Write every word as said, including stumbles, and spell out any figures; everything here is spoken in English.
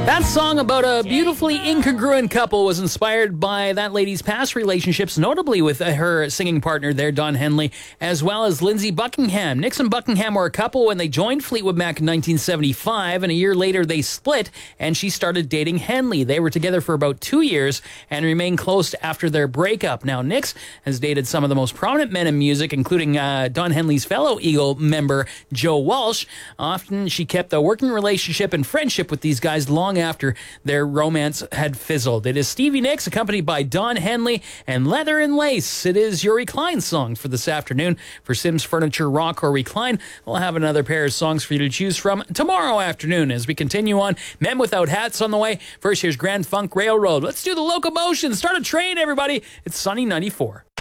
That song about a beautifully incongruent couple was inspired by that lady's past relationships, notably with her singing partner there, Don Henley, as well as Lindsey Buckingham. Nix and Buckingham were a couple when they joined Fleetwood Mac in nineteen seventy-five, and a year later they split, and she started dating Henley. They were together for about two years and remained close after their breakup. Now, Nix has dated some of the most prominent men in music, including uh, Don Henley's fellow Eagle member, Joe Walsh. Often she kept a working relationship and friendship with these guys long after their romance had fizzled. It is Stevie Nicks accompanied by Don Henley and Leather and Lace. It is your Recline song for this afternoon. For Sims Furniture, Rock, or Recline, we'll have another pair of songs for you to choose from tomorrow afternoon as we continue on. Men Without Hats on the way. First, here's Grand Funk Railroad. Let's do the locomotion. Start a train, everybody. It's Sunny ninety-four.